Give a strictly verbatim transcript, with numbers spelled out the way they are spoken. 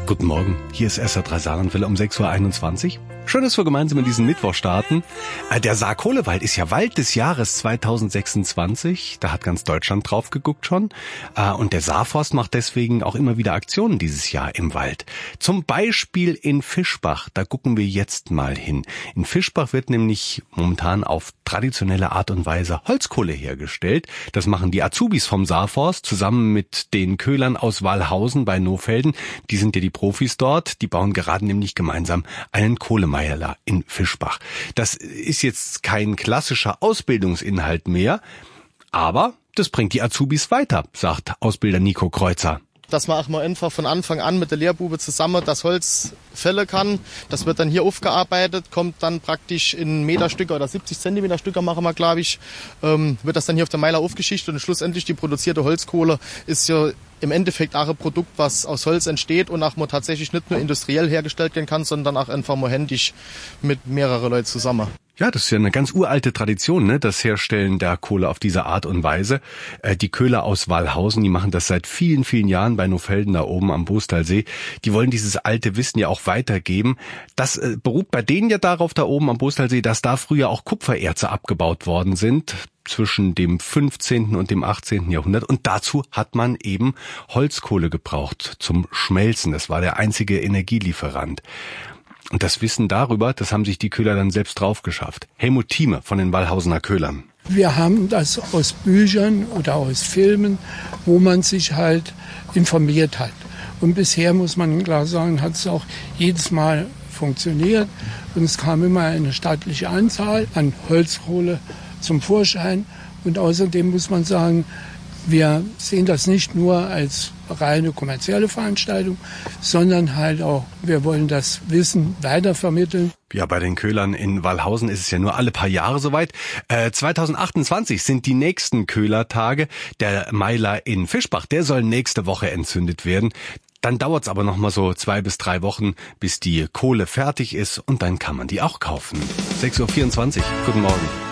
Guten Morgen, hier ist S R drei Saarlandwelle um sechs Uhr einundzwanzig. Schön, dass wir gemeinsam in diesen Mittwoch starten. Der Saar-Kohlewald ist ja Wald des Jahres zweitausendsechsundzwanzig. Da hat ganz Deutschland drauf geguckt schon. Und der Saarforst macht deswegen auch immer wieder Aktionen dieses Jahr im Wald. Zum Beispiel in Fischbach. Da gucken wir jetzt mal hin. In Fischbach wird nämlich momentan auf traditionelle Art und Weise Holzkohle hergestellt. Das machen die Azubis vom Saarforst zusammen mit den Köhlern aus Wallhausen bei Nohfelden. Die sind ja die Profis dort. Die bauen gerade nämlich gemeinsam einen Kohlemeierler in Fischbach. Das ist jetzt kein klassischer Ausbildungsinhalt mehr, aber das bringt die Azubis weiter, sagt Ausbilder Nico Kreuzer. Dass man auch mal einfach von Anfang an mit der Lehrbube zusammen das Holz fällen kann. Das wird dann hier aufgearbeitet, kommt dann praktisch in Meterstücke oder siebzig Zentimeter Stücke machen wir, glaube ich, ähm, wird das dann hier auf der Meiler aufgeschichtet und schlussendlich die produzierte Holzkohle ist ja im Endeffekt auch ein Produkt, was aus Holz entsteht und auch mal tatsächlich nicht nur industriell hergestellt werden kann, sondern auch einfach mal händisch mit mehreren Leuten zusammen. Ja, das ist ja eine ganz uralte Tradition, ne, das Herstellen der Kohle auf diese Art und Weise. Äh, die Köhler aus Wallhausen, die machen das seit vielen, vielen Jahren bei Nohfelden da oben am Boostalsee. Die wollen dieses alte Wissen ja auch weitergeben. Das äh, beruht bei denen ja darauf da oben am Boostalsee, dass da früher auch Kupfererze abgebaut worden sind zwischen dem fünfzehnten und dem achtzehnten Jahrhundert. Und dazu hat man eben Holzkohle gebraucht zum Schmelzen. Das war der einzige Energielieferant. Und das Wissen darüber, das haben sich die Köhler dann selbst drauf geschafft. Helmut Thieme von den Wallhausener Köhlern. Wir haben das aus Büchern oder aus Filmen, wo man sich halt informiert hat. Und bisher, muss man klar sagen, hat es auch jedes Mal funktioniert. Und es kam immer eine stattliche Anzahl an Holzkohle zum Vorschein. Und außerdem muss man sagen, wir sehen das nicht nur als reine kommerzielle Veranstaltung, sondern halt auch, wir wollen das Wissen weitervermitteln. Ja, bei den Köhlern in Wallhausen ist es ja nur alle paar Jahre soweit. Äh, zweitausendachtundzwanzig sind die nächsten Köhlertage. Der Meiler in Fischbach, der soll nächste Woche entzündet werden. Dann dauert es aber noch mal so zwei bis drei Wochen, bis die Kohle fertig ist und dann kann man die auch kaufen. sechs Uhr vierundzwanzig, guten Morgen.